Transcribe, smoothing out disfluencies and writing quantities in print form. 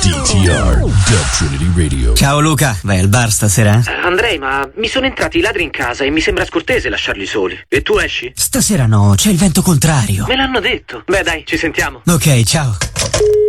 DTR, Dub Trinity Radio. Ciao Luca, vai al bar stasera? Andrei, ma mi sono entrati i ladri in casa e mi sembra scortese lasciarli soli. E tu esci? Stasera no, c'è il vento contrario. Me l'hanno detto. Beh dai, ci sentiamo. Ok, ciao.